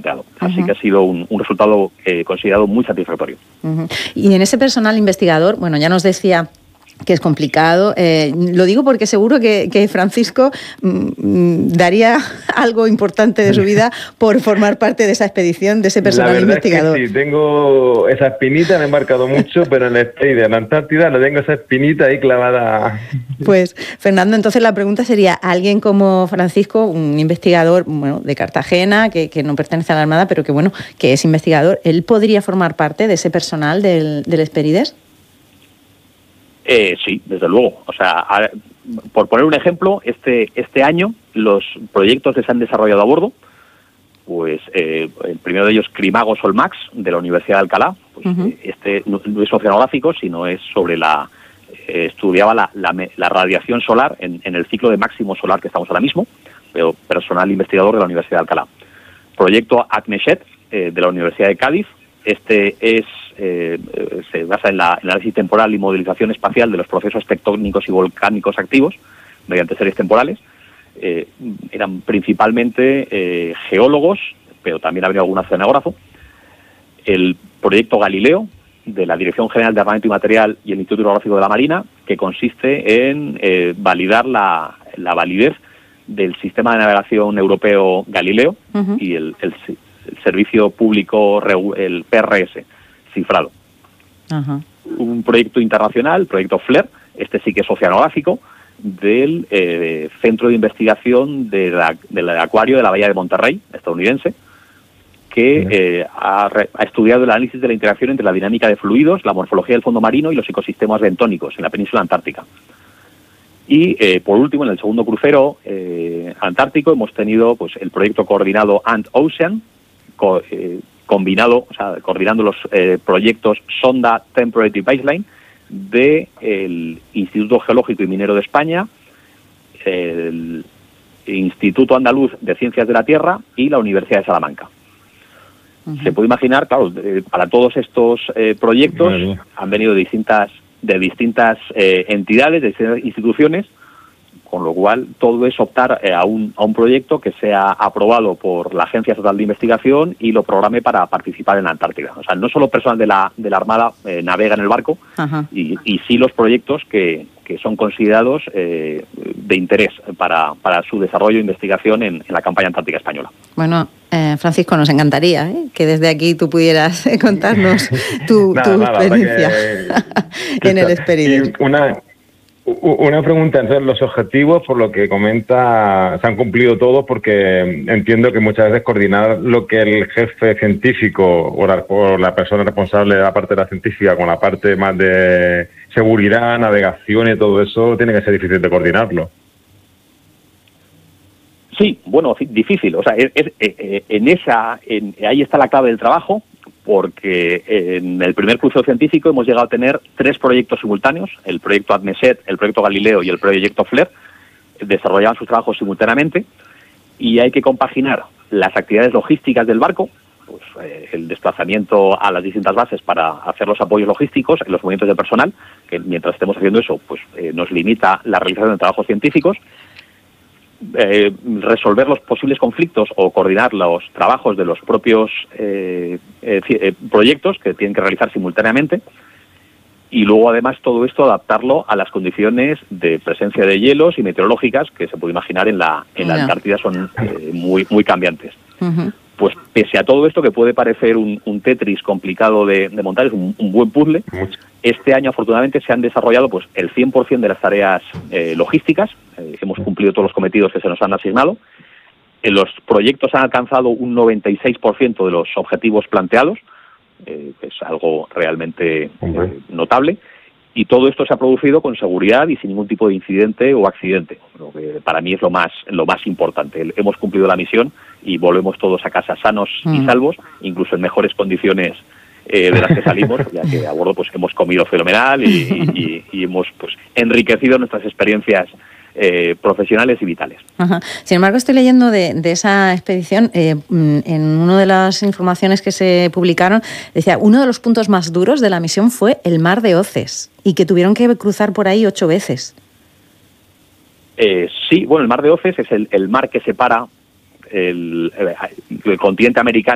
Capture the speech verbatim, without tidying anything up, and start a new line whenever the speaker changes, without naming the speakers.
planteado. Así uh-huh. que ha sido un, un resultado eh, considerado muy satisfactorio.
Uh-huh. Y en ese personal investigador, bueno, ya nos decía que es complicado. Eh, lo digo porque seguro que, que Francisco mmm, daría algo importante de su vida por formar parte de esa expedición, de ese personal
la verdad
investigador.
Es que sí, tengo esa espinita, me he marcado mucho, pero en el Teide, en la Antártida, no tengo esa espinita ahí clavada.
Pues, Fernando, entonces la pregunta sería, alguien como Francisco, un investigador bueno, de Cartagena, que, que no pertenece a la Armada, pero que bueno, que es investigador, ¿él podría formar parte de ese personal del, del Hesperides?
Eh, sí, desde luego. O sea, a, por poner un ejemplo, este este año los proyectos que se han desarrollado a bordo, pues eh, el primero de ellos, Crimago Solmax, de la Universidad de Alcalá, pues uh-huh. eh, este no, no es oceanográfico, sino es sobre la... Eh, estudiaba la, la, la radiación solar en, en el ciclo de máximo solar que estamos ahora mismo, pero personal investigador de la Universidad de Alcalá. Proyecto ACMESHET, eh, de la Universidad de Cádiz. Este es eh, se basa en la, el análisis temporal y modelización espacial de los procesos tectónicos y volcánicos activos mediante series temporales. Eh, eran principalmente eh, geólogos, pero también habría algún oceanógrafo. El proyecto Galileo, de la Dirección General de Armamento y Material y el Instituto Hidrográfico de la Marina, que consiste en eh, validar la, la validez del sistema de navegación europeo Galileo uh-huh. y el, el el servicio público, el P R S, cifrado. Uh-huh. Un proyecto internacional, el proyecto FLAIR, este sí que es oceanográfico, del eh, Centro de Investigación de la, del Acuario de la Bahía de Monterrey, estadounidense, que uh-huh. eh, ha, ha estudiado el análisis de la interacción entre la dinámica de fluidos, la morfología del fondo marino y los ecosistemas bentónicos en la península antártica. Y, eh, por último, en el segundo crucero eh, antártico hemos tenido pues el proyecto coordinado Ant-Ocean, Co, eh, combinado, o sea, coordinando los eh, proyectos Sonda Temporary Baseline del Instituto Geológico y Minero de España, el Instituto Andaluz de Ciencias de la Tierra y la Universidad de Salamanca. Uh-huh. Se puede imaginar, claro, eh, para todos estos eh, proyectos uh-huh. han venido de distintas, de distintas eh, entidades, de distintas instituciones, con lo cual todo es optar eh, a, un, a un proyecto que sea aprobado por la Agencia Estatal de Investigación y lo programe para participar en la Antártida. O sea, no solo personal de la, de la Armada eh, navega en el barco, y, y sí los proyectos que, que son considerados eh, de interés para, para su desarrollo e investigación en, en la campaña antártica española.
Bueno, eh, Francisco, nos encantaría ¿eh? que desde aquí tú pudieras eh, contarnos tu, nada, tu nada, experiencia que, que en el Hesperides.
Una... Una pregunta, entonces los objetivos, por lo que comenta, se han cumplido todos, porque entiendo que muchas veces coordinar lo que el jefe científico o la, o la persona responsable de la parte de la científica con la parte más de seguridad, navegación y todo eso, tiene que ser difícil de coordinarlo.
Sí, bueno, difícil. O sea, es, es, es, en esa, en, ahí está la clave del trabajo, porque en el primer crucero científico hemos llegado a tener tres proyectos simultáneos, el proyecto ADMESET, el proyecto Galileo y el proyecto FLAIR, desarrollaban sus trabajos simultáneamente, y hay que compaginar las actividades logísticas del barco, pues eh, el desplazamiento a las distintas bases para hacer los apoyos logísticos, los movimientos de personal, que mientras estemos haciendo eso, pues eh, nos limita la realización de trabajos científicos, Eh, resolver los posibles conflictos o coordinar los trabajos de los propios eh, eh, eh, proyectos que tienen que realizar simultáneamente, y luego además todo esto adaptarlo a las condiciones de presencia de hielos y meteorológicas que se puede imaginar en la, en la Antártida, son eh, muy, muy cambiantes. Uh-huh. Pues pese a todo esto, que puede parecer un, un Tetris complicado de, de montar, es un, un buen puzzle. Este año afortunadamente se han desarrollado pues el cien por ciento de las tareas eh, logísticas, eh, hemos cumplido todos los cometidos que se nos han asignado. Eh, los proyectos han alcanzado un noventa y seis por ciento de los objetivos planteados, eh, que es algo realmente eh, notable. Y todo esto se ha producido con seguridad y sin ningún tipo de incidente o accidente, lo que para mí es lo más lo más importante. Hemos cumplido la misión y volvemos todos a casa sanos mm. y salvos, incluso en mejores condiciones eh, de las que salimos, ya que a bordo pues hemos comido fenomenal y, y, y hemos pues enriquecido nuestras experiencias Eh, profesionales y vitales.
Ajá. Sin embargo, estoy leyendo de, de esa expedición, eh, en una de las informaciones que se publicaron, decía, uno de los puntos más duros de la misión fue el mar de Oces, y que tuvieron que cruzar por ahí ocho veces.
Eh, sí, bueno, el mar de Oces es el, el mar que separa el, el, el continente americano